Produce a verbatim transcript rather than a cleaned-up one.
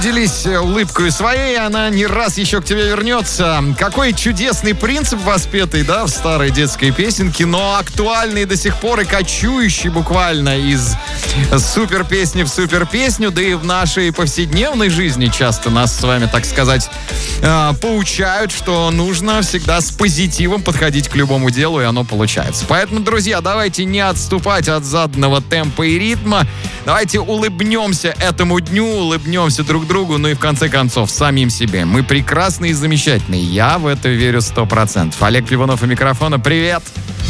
Поделись улыбкой своей, она не раз еще к тебе вернется. Какой чудесный принцип воспетый, да, в старой детской песенке, но актуальный до сих пор и кочующий буквально из супер песни в супер песню, да и в нашей повседневной жизни часто нас с вами, так сказать, поучают, что нужно всегда с позитивом подходить к любому делу, и оно получается. Поэтому, друзья, давайте не отступать от заданного темпа и ритма. Давайте улыбнемся этому дню, улыбнемся друг другу, ну и в конце концов самим себе. Мы прекрасные и замечательные. Я в это верю сто процентов. Олег Пивунов у микрофона. Привет!